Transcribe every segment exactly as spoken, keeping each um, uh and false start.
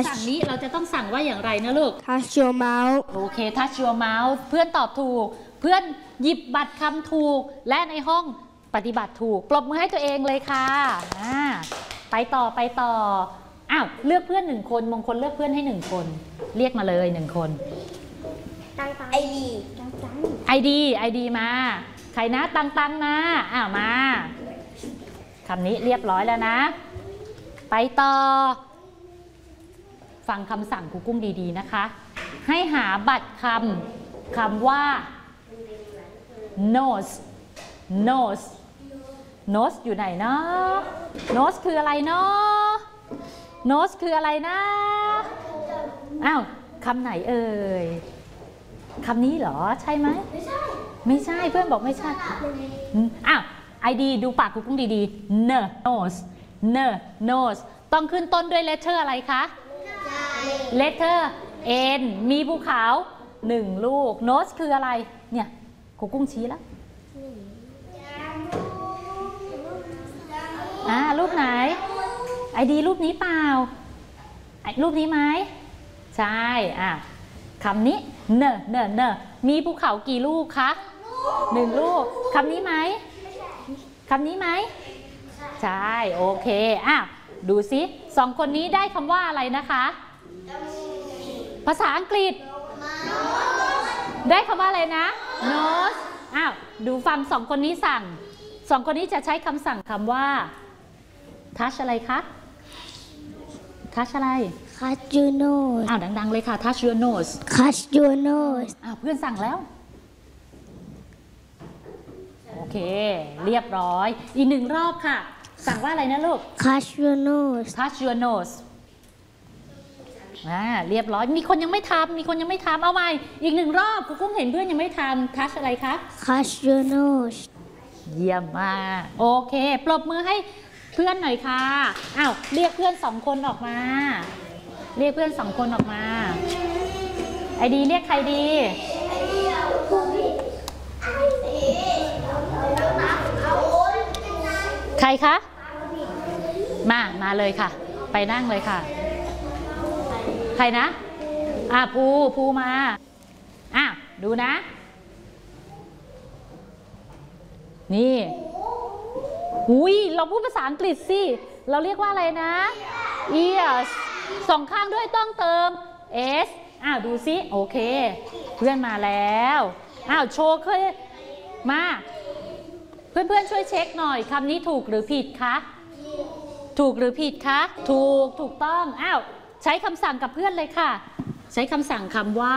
ำสั่งนี้เราจะต้องสั่งว่าอย่างไรนะลูก touch your mouth โอเค touch your mouth เพื่อนตอบถูกเพื่อนหยิบบัตรคำถูกและในห้องปฏิบัติถูกปรบมือให้ตัวเองเลยค่ะอ่าไปต่อไปต่ออ้าวเลือกเพื่อนหนึ่งคนมงคลเลือกเพื่อนให้หนึ่งคนเรียกมาเลยหนึ่งคนไอดีไอดีไอดีมาใครนะตังตังมาอ้าวมาคำนี้เรียบร้อยแล้วนะไปต่อฟังคำสั่งครูกุ้งดีๆนะคะให้หาบัตรคำคำว่า nose nose nose อยู่ไหนเนาะ nose คืออะไรเนาะ nose คืออะไรนะอ้าวคำไหนเอ่ยคำนี้เหรอใช่ไหมไม่ใช่ไม่ใช่เพื่อนบอกไม่ใช่อ้าวไอดีดูปากครูกุ้งดีๆ n nose n nose ต้องขึ้นต้นด้วย letter อะไรคะ letter n มีภูเขาหนึ่งลูก nose คืออะไรเนี่ยครูกุ้งชี้แล้วอ่ารูปไหนไอดีรูปนี้เปล่ารูปนี้ไหมใช่อ่ะคำนี้เนเนเนมีภูเขากี่ลูกคะหนึ่งลูกคำนี้ไหมคำนี้ไหมใช่โอเคอ่ะดูสิสองคนนี้ได้คำว่าอะไรนะคะภาษาอังกฤษได้คำว่าอะไรนะ nose อ้าวดูฟังสองคนนี้สั่งสองคนนี้จะใช้คำสั่งคำว่า touch อะไรคะ touch อะไร touch your nose อ้าวดังๆเลยค่ะ touch your nose touch your nose อ้าวเพื่อนสั่งแล้วโอเคเรียบร้อยอีกหนึ่งรอบค่ะสั่งว่าอะไรนะลูก touch your nose touch your nose อ่าเรียบร้อยมีคนยังไม่ทำมีคนยังไม่ทำเอาใหม่อีกหนึ่งรอบครูกุ้งเห็นเพื่อนยังไม่ทำ touch อะไรคะ touch your nose เยี่ยมมากโอเคปรบมือให้เพื่อนหน่อยค่ะอ้าวเรียกเพื่อนสองคนออกมาเรียกเพื่อนสองคนออกมาไอดีเรียกใครดีใครคะมามาเลยค่ะไปนั่งเลยค่ะใครนะอ่ะภูภูมาอ่ะดูนะนี่อุ้ยเราพูดภาษาอังกฤษสิเราเรียกว่าอะไรนะ ears สองข้างด้วยต้องเติม s อ้าวดูสิโอเคเพื่อนมาแล้วอ้าวโชว์เคยมาเพื่อนๆช่วยเช็คหน่อยคำนี้ถูกหรือผิดคะถูกหรือผิดคะถูกถูกต้องอ้าวใช้คำสั่งกับเพื่อนเลยค่ะใช้คำสั่งคำว่า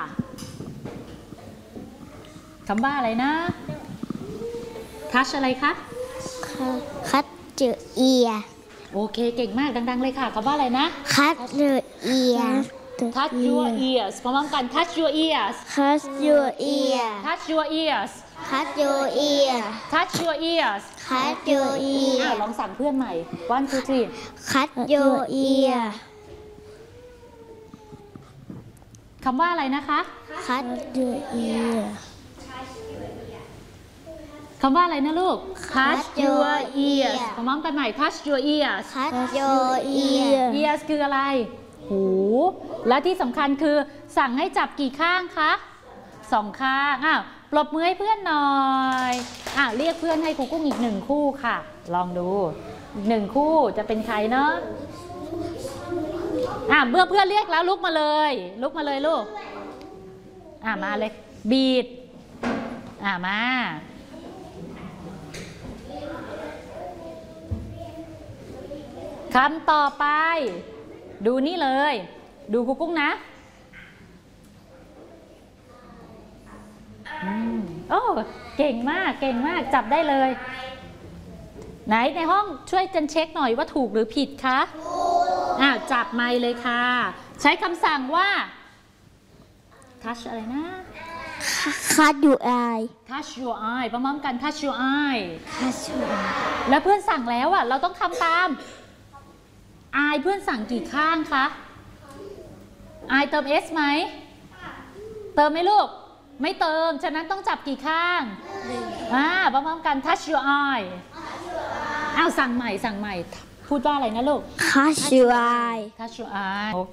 คำว่าอะไรนะ touch อะไรคะ cut your ear โอเคเก่งมากดังๆเลยค่ะคำว่าอะไรนะ cut your ear touch your ears พร้อมกัน touch your ears touch your ear touch your ears cut your ear touch your ears cut your อ้าว ear ลองสั่งเพื่อนใหม่ one two three cut your ear คำว่าอะไรนะคะ cut your ear คำว่าอะไรนะลูก touch your ears พร้อมกันใหม่ touch your ears cut your ear ears คืออะไรหูและที่สำคัญคือสั่งให้จับกี่ข้างคะสองข้างอ้าวปรบมือให้เพื่อนหน่อยอ้าวเรียกเพื่อนให้ครูกุ้งอีกหนึ่งคู่ค่ะลองดูอีกหนึ่งคู่จะเป็นใครเนาะอ่ะเมื่อเพื่อนเรียกแล้วลุกมาเลยลุกมาเลยลูกอ่ะมาเลยบีดอ่ะมาคำต่อไปดูนี่เลยดูครูกุ้งนะอืมโอ้เก่งมากเก่งมากจับได้เลยไหนในห้องช่วยกันเช็คหน่อยว่าถูกหรือผิดคะอ่าจับไมค์เลยค่ะใช้คำสั่งว่า touch อะไรนะ cut your eye touch your eye พร้อมๆกัน touch your eye touch your eye แล้วเพื่อนสั่งแล้วอ่ะเราต้องทำตาม eye เพื่อนสั่งกี่ข้างคะ eye เติม s ไหมเติมไหมลูกไม่เติมฉะนั้นต้องจับกี่ข้างอ่าพร้อมๆกัน touch your eye อ้าวสั่งใหม่สั่งใหม่พูดว่าอะไรนะลูก touch your eye touch your eye โอเค